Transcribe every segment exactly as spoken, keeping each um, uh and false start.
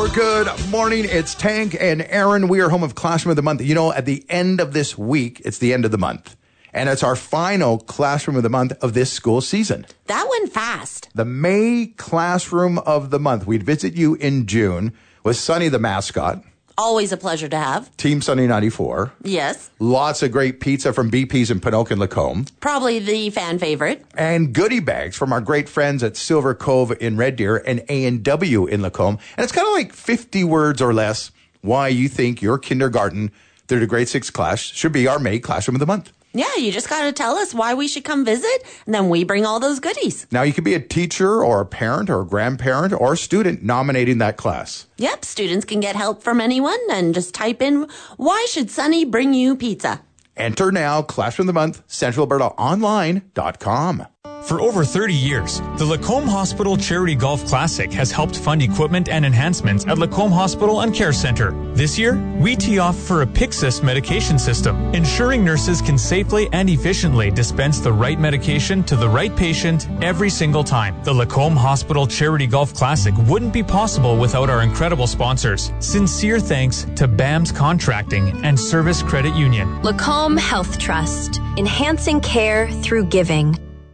Good morning. It's Tank and Aaron. We are home of Classroom of the Month. You know, at the end of this week, it's the end of the month. And it's our final Classroom of the Month of this school season. That went fast. The May Classroom of the Month. We'd visit you in June with Sunny the mascot. Always a pleasure to have. Team Sunny ninety-four. Yes. Lots of great pizza from B P's in Pinoak and Lacombe. Probably the fan favorite. And goodie bags from our great friends at Silver Cove in Red Deer and A and W in Lacombe. And it's kind of like fifty words or less why you think your kindergarten through to grade six class should be our May Classroom of the Month. Yeah, you just got to tell us why we should come visit, and then we bring all those goodies. Now, you could be a teacher or a parent or a grandparent or a student nominating that class. Yep, students can get help from anyone and just type in, why should Sunny bring you pizza? Enter now, Classroom of the Month, central alberta online dot com. For over thirty years, the Lacombe Hospital Charity Golf Classic has helped fund equipment and enhancements at Lacombe Hospital and Care Center. This year, we tee off for a Pyxis medication system, ensuring nurses can safely and efficiently dispense the right medication to the right patient every single time. The Lacombe Hospital Charity Golf Classic wouldn't be possible without our incredible sponsors. Sincere thanks to B A M S Contracting and Service Credit Union. Lacombe Health Trust, enhancing care through giving.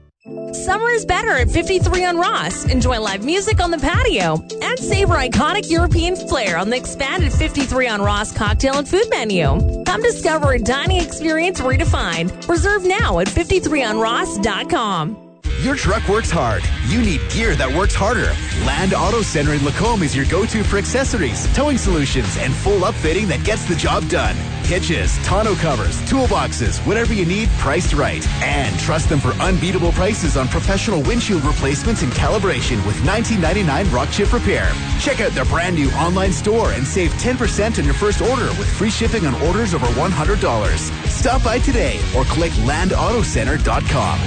Summer is better at fifty-three on Ross. Enjoy live music on the patio and savor iconic European flair on the expanded fifty-three on Ross cocktail and food menu. Come discover a dining experience redefined. Reserve now at fifty-three on ross dot com. Your truck works hard. You need gear that works harder. Land Auto Center in Lacombe is your go-to for accessories, towing solutions, and full upfitting that gets the job done. Hitches, tonneau covers, toolboxes, whatever you need, priced right. And trust them for unbeatable prices on professional windshield replacements and calibration with nineteen ninety-nine rock chip repair. Check out their brand new online store and save ten percent on your first order with free shipping on orders over one hundred dollars. Stop by today or click land auto center dot com.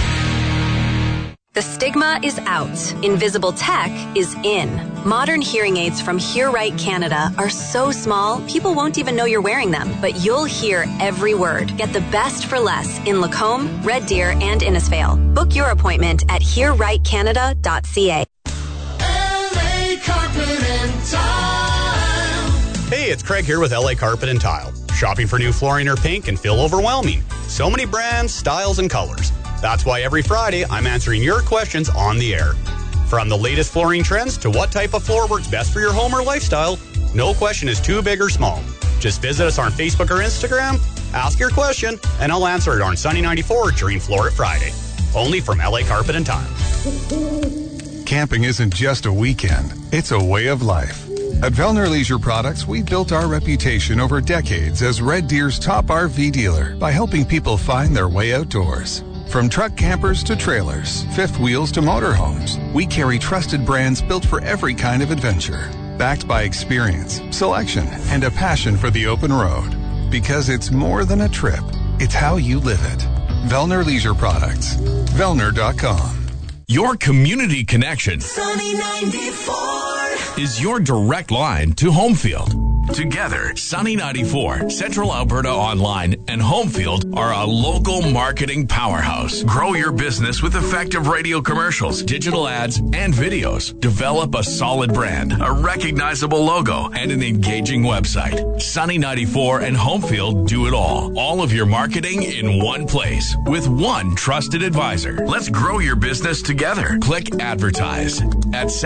The stigma is out. Invisible tech is in. Modern hearing aids from Hear Right Canada are so small, people won't even know you're wearing them. But you'll hear every word. Get the best for less in Lacombe, Red Deer, and Innisfail. Book your appointment at hear right canada dot c a. L A Carpet and Tile. Hey, it's Craig here with L A Carpet and Tile. Shopping for new flooring or paint can feel overwhelming. So many brands, styles, and colors. That's why every Friday, I'm answering your questions on the air. From the latest flooring trends to what type of floor works best for your home or lifestyle, no question is too big or small. Just visit us on Facebook or Instagram, ask your question, and I'll answer it on Sunny ninety-four during Floor It Friday. Only from L A Carpet and Tile. Camping isn't just a weekend, it's a way of life. At Vellner Leisure Products, we built our reputation over decades as Red Deer's top R V dealer by helping people find their way outdoors. From truck campers to trailers, fifth wheels to motorhomes, we carry trusted brands built for every kind of adventure. Backed by experience, selection, and a passion for the open road. Because it's more than a trip, it's how you live it. Vellner Leisure Products. Vellner dot com. Your community connection Sunny ninety-four is your direct line to Homefield. Together, Sunny ninety-four, Central Alberta Online, and Homefield are a local marketing powerhouse. Grow your business with effective radio commercials, digital ads, and videos. Develop a solid brand, a recognizable logo, and an engaging website. Sunny ninety-four and Homefield do it all. All of your marketing in one place with one trusted advisor. Let's grow your business together. Click advertise at